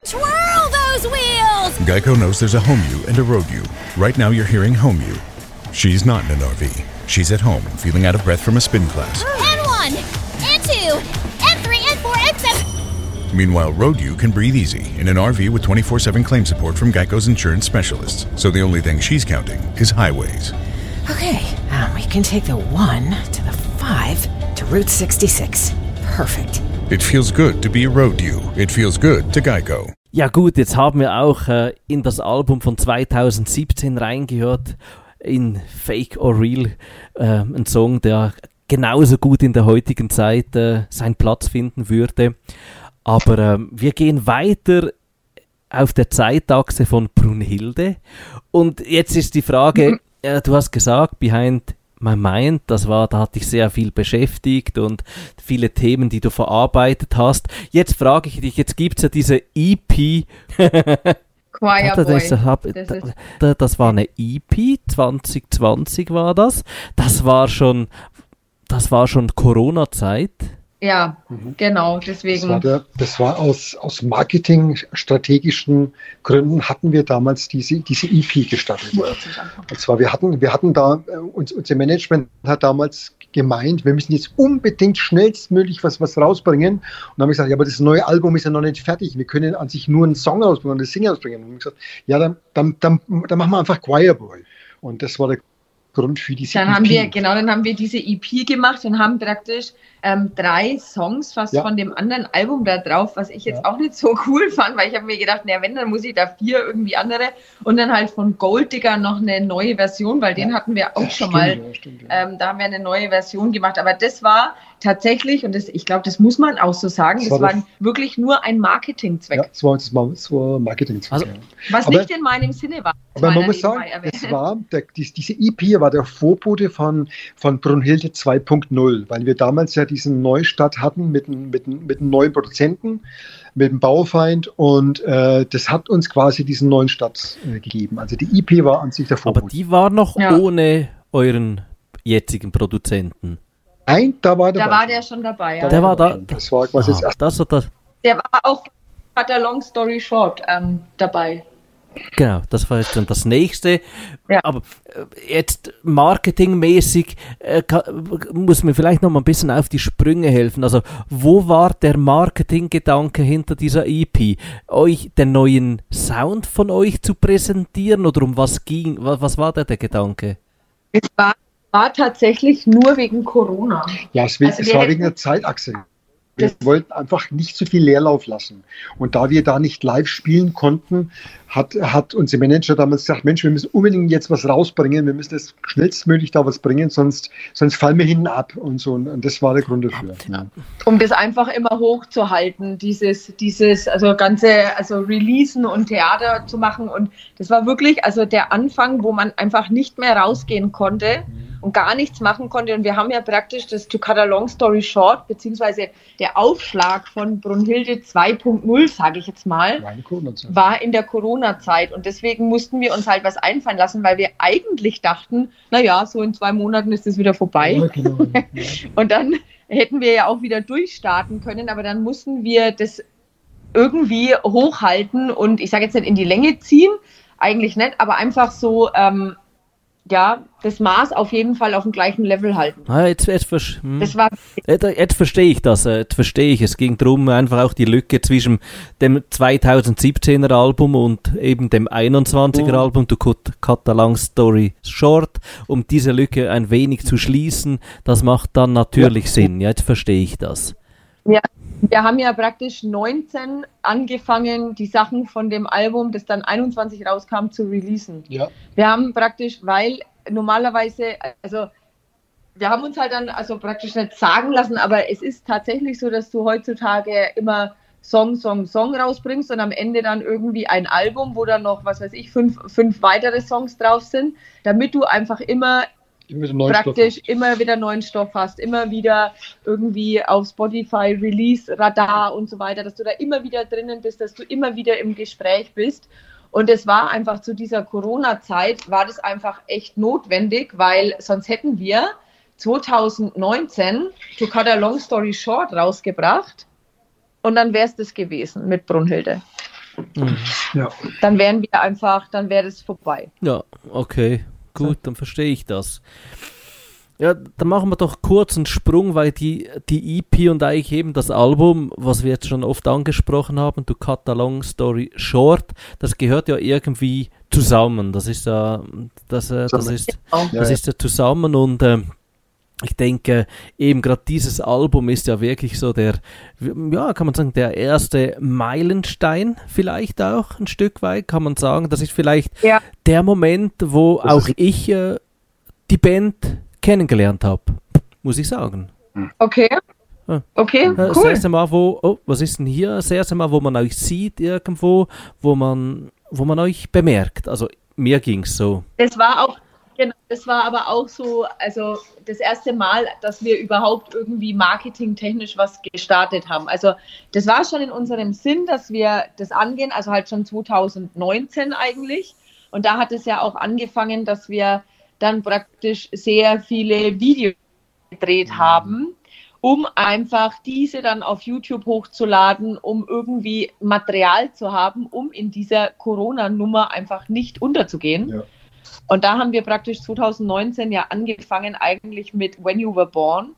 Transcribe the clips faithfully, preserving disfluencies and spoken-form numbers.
Twirl those wheels! Geico knows there's a home you and a road you. Right now you're hearing home you. She's not in an R V. She's at home, feeling out of breath from a spin class. N one, N two, N three, N four, N seven. Meanwhile, road you can breathe easy in an R V with twenty-four seven claim support from Geico's insurance specialists. So the only thing she's counting is highways. Okay, um, we can take the one to the five to Route sixty-six. Perfect. It feels good to be a road you. It feels good to Geico. Ja gut, jetzt haben wir auch äh, in das Album von zweitausendsiebzehn reingehört, in Fake or Real, äh, ein Song, der genauso gut in der heutigen Zeit äh, seinen Platz finden würde. Aber äh, wir gehen weiter auf der Zeitachse von Brunhilde. Und jetzt ist die Frage, äh, du hast gesagt, Behind My Mind, das war, da hat dich sehr viel beschäftigt und viele Themen, die du verarbeitet hast. Jetzt frage ich dich, jetzt gibt es ja diese E P. Choir Boy. Das, das, das, das war eine E P, zwanzig zwanzig war das. Das war schon, das war schon Corona-Zeit. Ja, mhm. genau, deswegen. Das war, der, das war aus, aus marketingstrategischen Gründen hatten wir damals diese, diese E P gestartet. Und zwar, wir hatten, wir hatten da, uns, unser Management hat damals gemeint, wir müssen jetzt unbedingt schnellstmöglich was, was rausbringen. Und dann haben wir gesagt, ja, aber das neue Album ist ja noch nicht fertig. Wir können an sich nur einen Song rausbringen, einen Single rausbringen. Und dann haben wir gesagt, ja, dann, dann, dann, dann machen wir einfach Choir Boy. Und das war der Grund für diese dann E P. Haben wir, genau, dann haben wir diese E P gemacht und haben praktisch ähm, drei Songs fast ja. von dem anderen Album da drauf, was ich jetzt ja. auch nicht so cool fand, weil ich habe mir gedacht, na wenn, dann muss ich da vier irgendwie andere und dann halt von Gold Digger noch eine neue Version, weil ja. den hatten wir auch ja, schon stimmt, mal, ja, stimmt, ja. Ähm, da haben wir eine neue Version gemacht, aber das war tatsächlich, und das, ich glaube, das muss man auch so sagen, das, das war, war wirklich nur ein Marketingzweck. Ja, das war, das war, das war Marketingzweck. Also, ja. Was aber, nicht in meinem Sinne war. Aber man muss sagen, es war, der, die, diese E P war der Vorbote von, von Brunhilde zwei Punkt null, weil wir damals ja diesen Neustart hatten mit, mit, mit einem neuen Produzenten, mit dem Baufeind und äh, das hat uns quasi diesen neuen Start äh, gegeben. Also die E P war an sich der Vorbote. Aber die war noch ja. ohne euren jetzigen Produzenten. Nein, da war der. Da war der schon dabei. Ja. Der war da. Das war quasi ah, das, das. Der war auch, hat der Long Story Short ähm, dabei. Genau, das war jetzt dann das nächste. Ja. Aber äh, jetzt marketingmäßig äh, kann, muss mir vielleicht noch mal ein bisschen auf die Sprünge helfen. Also wo war der Marketinggedanke hinter dieser E P? Euch den neuen Sound von euch zu präsentieren oder um was ging? Was, was war da der Gedanke? Es war, war tatsächlich nur wegen Corona. Ja, es, also es war wegen der Zeitachse. Wir wollten einfach nicht so viel Leerlauf lassen. Und da wir da nicht live spielen konnten, hat, hat unser Manager damals gesagt, Mensch, wir müssen unbedingt jetzt was rausbringen, wir müssen das schnellstmöglich da was bringen, sonst, sonst fallen wir hinten ab und so. Und das war der Grund dafür. Ja. Um das einfach immer hochzuhalten, dieses, dieses, also ganze, also Releasen und Theater zu machen. Und das war wirklich, also der Anfang, wo man einfach nicht mehr rausgehen konnte und gar nichts machen konnte. Und wir haben ja praktisch das To Cut a Long Story Short, beziehungsweise der Aufschlag von Brunhilde zwei Punkt null, sage ich jetzt mal, war in der Corona-Zeit. Und deswegen mussten wir uns halt was einfallen lassen, weil wir eigentlich dachten, naja, so in zwei Monaten ist es wieder vorbei. Ja, genau. Und dann hätten wir ja auch wieder durchstarten können, aber dann mussten wir das irgendwie hochhalten und ich sage jetzt nicht in die Länge ziehen, eigentlich nicht, aber einfach so, ähm, ja, das Maß auf jeden Fall auf dem gleichen Level halten. Ah, jetzt, jetzt, hm. das war jetzt, jetzt verstehe ich das, jetzt verstehe ich. Es ging darum, einfach auch die Lücke zwischen dem zweitausendsiebzehner Album und eben dem einundzwanziger oh. Album, To Cut, Cut a Long Story Short, um diese Lücke ein wenig zu schließen. Das macht dann natürlich ja. Sinn. Ja, jetzt verstehe ich das. Ja. Wir haben ja praktisch neunzehn angefangen, die Sachen von dem Album, das dann einundzwanzig rauskam, zu releasen. Ja. Wir haben praktisch, weil normalerweise, also wir haben uns halt dann also praktisch nicht sagen lassen, aber es ist tatsächlich so, dass du heutzutage immer Song, Song, Song rausbringst und am Ende dann irgendwie ein Album, wo dann noch, was weiß ich, fünf, fünf weitere Songs drauf sind, damit du einfach immer praktisch immer wieder neuen Stoff hast, immer wieder irgendwie auf Spotify, Release, Radar und so weiter, dass du da immer wieder drinnen bist, dass du immer wieder im Gespräch bist. Und es war einfach zu dieser Corona-Zeit, war das einfach echt notwendig, weil sonst hätten wir zweitausendneunzehn To Cut a Long Story Short rausgebracht und dann wäre es das gewesen mit Brunhilde. Mhm. Ja. Dann wären wir einfach, dann wäre das vorbei. Ja, okay, gut, dann verstehe ich das. Ja, dann machen wir doch kurz einen Sprung, weil die, die E P und eigentlich eben das Album, was wir jetzt schon oft angesprochen haben, To Cut a Long Story Short, das gehört ja irgendwie zusammen. Das ist ja, das, äh, das ist, das ist ja zusammen und ähm, ich denke, eben gerade dieses Album ist ja wirklich so der, ja, kann man sagen, der erste Meilenstein vielleicht auch ein Stück weit, kann man sagen. Das ist vielleicht Ja. der Moment, wo Das auch ist- ich äh, die Band kennengelernt habe, muss ich sagen. Okay. Ah. Okay, Äh, Das cool. erste Mal, wo, oh, was ist denn hier? Das erste Mal, wo man euch sieht irgendwo, wo man, wo man euch bemerkt. Also mir ging es so. Das war auch, genau, das war aber auch so, also das erste Mal, dass wir überhaupt irgendwie marketingtechnisch was gestartet haben. Also das war schon in unserem Sinn, dass wir das angehen, also halt schon zwanzig neunzehn eigentlich. Und da hat es ja auch angefangen, dass wir dann praktisch sehr viele Videos gedreht haben, um einfach diese dann auf YouTube hochzuladen, um irgendwie Material zu haben, um in dieser Corona-Nummer einfach nicht unterzugehen. Ja. Und da haben wir praktisch zwanzig neunzehn ja angefangen eigentlich mit When You Were Born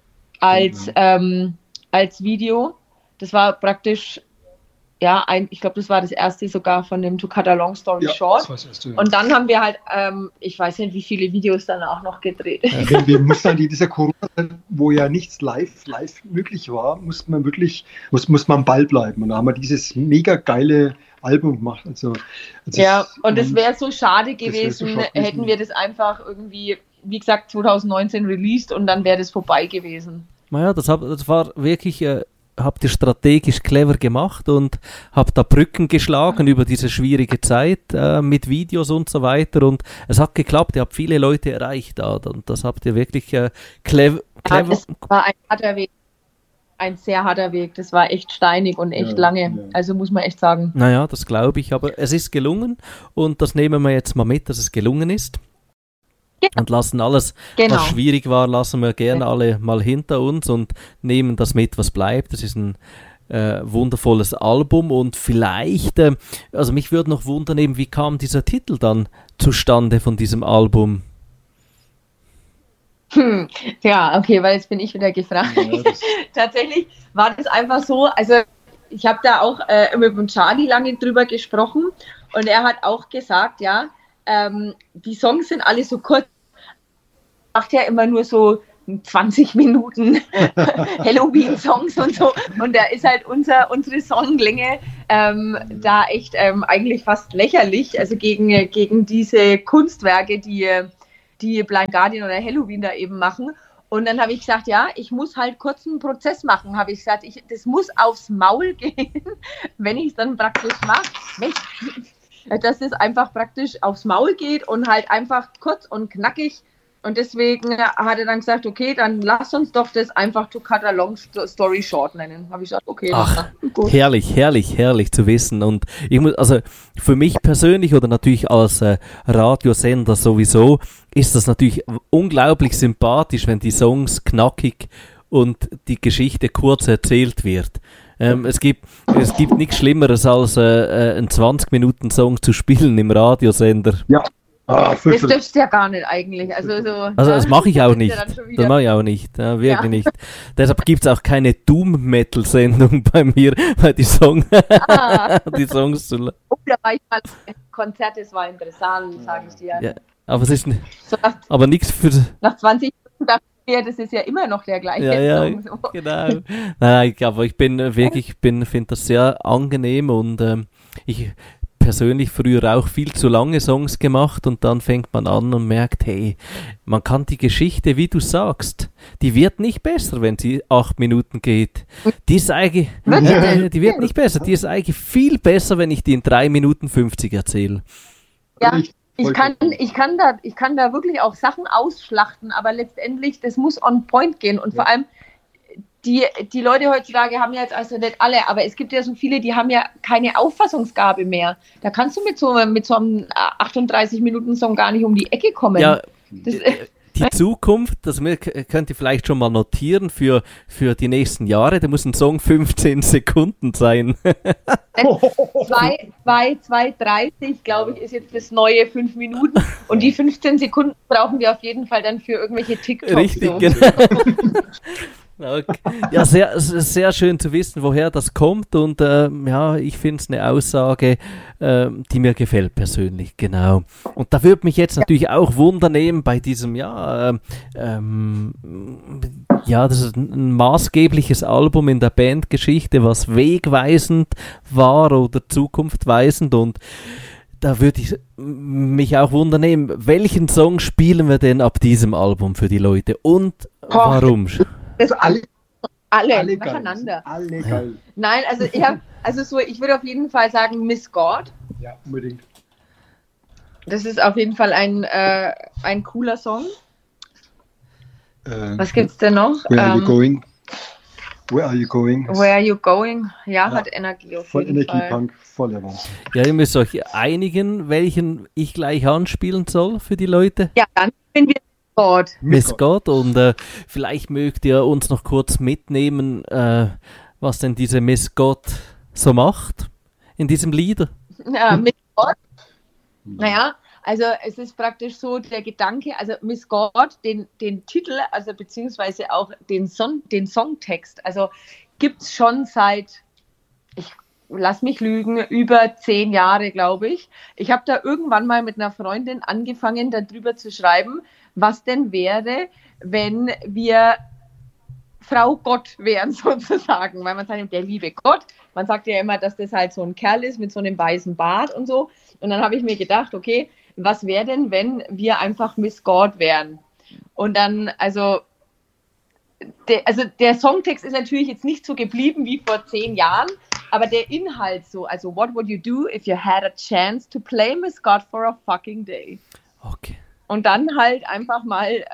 als, Mhm. ähm, als Video. Das war praktisch, ja, ein, ich glaube, das war das erste sogar von dem To Cut a Long Story Ja, Short. das war das erste, ja. Und dann haben wir halt, ähm, ich weiß nicht, wie viele Videos dann auch noch gedreht. wir, wir mussten an dieser Corona-Zeit, wo ja nichts live, live möglich war, musste man wirklich, muss, muss man am Ball bleiben. Und da haben wir dieses mega geile Album gemacht. Also, also Ja, es- und es wäre so schade wär so gewesen, schade gewesen. hätten wir das einfach irgendwie, wie gesagt, zwanzig neunzehn released und dann wäre das vorbei gewesen. Naja, das, hab, das war wirklich, äh, habt ihr strategisch clever gemacht und habt da Brücken geschlagen über diese schwierige Zeit äh, mit Videos und so weiter und es hat geklappt, ihr habt viele Leute erreicht da und das habt ihr wirklich äh, clever, Ja, clever das war ein harter Weg, ein sehr harter Weg. Das war echt steinig und echt Ja, lange. ja. Also muss man echt sagen. Naja, das glaube ich, aber es ist gelungen und das nehmen wir jetzt mal mit, dass es gelungen ist. Und lassen alles, Genau. was schwierig war, lassen wir gerne alle mal hinter uns und nehmen das mit, was bleibt. Das ist ein äh, wundervolles Album und vielleicht, äh, also mich würde noch wundern, eben, wie kam dieser Titel dann zustande von diesem Album? Hm. Ja, okay, weil jetzt bin ich wieder gefragt. Ja, das- Tatsächlich war das einfach so, also ich habe da auch äh, mit dem Charlie lange drüber gesprochen und er hat auch gesagt, ja, ähm, die Songs sind alle so kurz, macht ja immer nur so zwanzig Minuten Halloween-Songs und so und da ist halt unser, unsere Songlänge ähm, da echt ähm, eigentlich fast lächerlich, also gegen, gegen diese Kunstwerke, die, die Blind Guardian oder Halloween da eben machen. Und dann habe ich gesagt, ja, ich muss halt kurz einen Prozess machen, habe ich gesagt, ich, das muss aufs Maul gehen, wenn ich es dann praktisch mache, dass es einfach praktisch aufs Maul geht und halt einfach kurz und knackig. Und deswegen hat er dann gesagt, okay, dann lass uns doch das einfach To Cut a Long Story Short nennen. Habe ich gesagt, okay, Ach, gut. herrlich, herrlich, herrlich zu wissen. Und ich muss, also für mich persönlich oder natürlich als äh, Radiosender sowieso, ist das natürlich unglaublich sympathisch, wenn die Songs knackig und die Geschichte kurz erzählt wird. Ähm, es gibt, es gibt nichts Schlimmeres als äh, äh, einen zwanzig-Minuten-Song zu spielen im Radiosender. Ja. Ah, Das fürchterlich. dürfst du ja gar nicht eigentlich. Also, so, Also das mache ich auch ist nicht. ja dann schon wieder- Das mache ich auch nicht. Ja, wirklich Ja. nicht. Deshalb gibt es auch keine Doom-Metal-Sendung bei mir, weil die, Song Ah. die Songs zu... Oh, da war ich mal im Konzert, das war interessant, sage ich dir. Ja, aber es ist n- So nach, aber nichts für... nach zwanzig Minuten dachte ich mir, das ist ja immer noch der gleiche Ja, ja, Song. So. genau. Nein, ich- aber ich bin äh, wirklich, ich bin, finde das sehr angenehm und ähm, ich persönlich früher auch viel zu lange Songs gemacht und dann fängt man an und merkt, hey, man kann die Geschichte, wie du sagst, die wird nicht besser, wenn sie acht Minuten geht. Die ist eigentlich, äh, die wird nicht besser, die ist eigentlich viel besser, wenn ich die in drei Minuten fünfzig erzähle. Ja, Richtig. ich kann, ich, kann da, ich kann da wirklich auch Sachen ausschlachten, aber letztendlich, das muss on point gehen. Und vor allem, die, die Leute heutzutage haben ja jetzt, also nicht alle, aber es gibt ja so viele, die haben ja keine Auffassungsgabe mehr. Da kannst du mit so, mit so einem achtunddreißig Minuten Song gar nicht um die Ecke kommen. Ja, Das, die Zukunft, das könnt ihr vielleicht schon mal notieren für, für die nächsten Jahre, da muss ein Song fünfzehn Sekunden sein. zwei dreißig, glaube ich, ist jetzt das neue fünf Minuten und die fünfzehn Sekunden brauchen wir auf jeden Fall dann für irgendwelche TikToks. Richtig, so. genau. Okay. Ja, sehr, sehr schön zu wissen, woher das kommt und äh, ja, ich finde es eine Aussage, äh, die mir gefällt persönlich, genau. Und da würde mich jetzt natürlich auch Wunder nehmen bei diesem, ja, äh, ähm, ja, das ist ein maßgebliches Album in der Bandgeschichte, was wegweisend war oder zukunftweisend und da würde ich mich auch wundern nehmen, welchen Song spielen wir denn ab diesem Album für die Leute und warum? Das alle, alle, alle nacheinander. Geil. Alle geil. Nein, also ich habe, also so, ich würde auf jeden Fall sagen Miss God. Ja, unbedingt. Das ist auf jeden Fall ein, äh, ein cooler Song. Ähm, Was gibt's denn noch? Where are you Ähm, going? Where are you going? Where are you going? Ja, Ja, hat Energie auf Voll jeden Fall. Energiepunk, voller Wahnsinn. Ja, ihr müsst euch einigen, welchen ich gleich anspielen soll für die Leute. Ja, dann sind wir God. Miss God und äh, vielleicht mögt ihr uns noch kurz mitnehmen, äh, was denn diese Miss God so macht in diesem Lied. Ja, Miss God. Naja, also es ist praktisch so der Gedanke, also Miss God, den, den Titel, also beziehungsweise auch den, Son, den Songtext, also gibt es schon seit, ich lass mich lügen, über zehn Jahre, glaube ich. Ich habe da irgendwann mal mit einer Freundin angefangen, darüber zu schreiben, was denn wäre, wenn wir Frau Gott wären sozusagen, weil man sagt, der liebe Gott, man sagt ja immer, dass das halt so ein Kerl ist mit so einem weißen Bart und so und dann habe ich mir gedacht, okay, was wäre denn, wenn wir einfach Miss God wären? Und dann, also der, also der Songtext ist natürlich jetzt nicht so geblieben wie vor zehn Jahren, aber der Inhalt so, also what would you do if you had a chance to play Miss God for a fucking day? Okay. Und dann halt einfach mal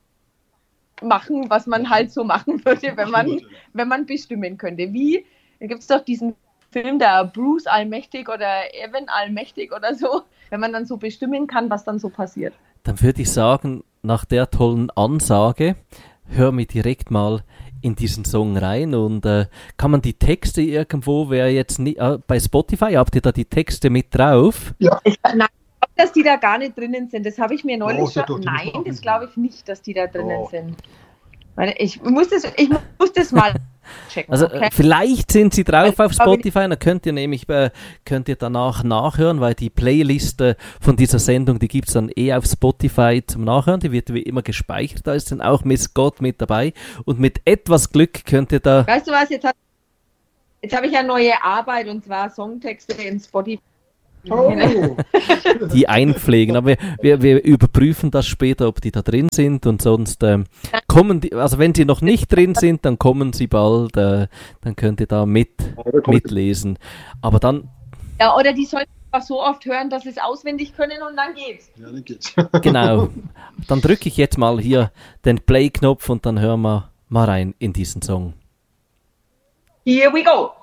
machen, was man halt so machen würde, wenn man, wenn man bestimmen könnte. Wie, da gibt es doch diesen Film, der Bruce Allmächtig oder Evan Allmächtig oder so, wenn man dann so bestimmen kann, was dann so passiert. Dann würde ich sagen, nach der tollen Ansage, hör mir direkt mal in diesen Song rein und äh, kann man die Texte irgendwo, wer jetzt nie, äh, bei Spotify, habt ihr da die Texte mit drauf? Ja. Ich, nein, ich glaube, dass die da gar nicht drinnen sind. Das habe ich mir neulich Oh, schon... doch, die Nein, müssen auch das nicht glaube ich nicht, dass die da drinnen Oh. sind. Weil ich muss das, ich muss das mal checken. Also okay? äh, vielleicht sind sie drauf Weil auf ich glaube Spotify, dann könnt ihr nämlich äh, könnt ihr danach nachhören, weil die Playlist äh, von dieser Sendung, die gibt es dann eh auf Spotify zum Nachhören, die wird wie immer gespeichert, da ist dann auch Miss God mit dabei und mit etwas Glück könnt ihr da... Weißt du was, jetzt, hat, jetzt habe ich ja neue Arbeit und zwar Songtexte in Spotify. Oh. die einpflegen. Aber wir, wir, wir überprüfen das später, ob die da drin sind und sonst ähm, kommen die, also wenn sie noch nicht drin sind, dann kommen sie bald, äh, dann könnt ihr da mit, mitlesen. Aber dann, Ja, oder die sollen einfach so oft hören, dass sie es auswendig können und dann geht's. Ja, dann geht's. genau, dann drücke ich jetzt mal hier den Play-Knopf und dann hören wir mal rein in diesen Song. Here we go.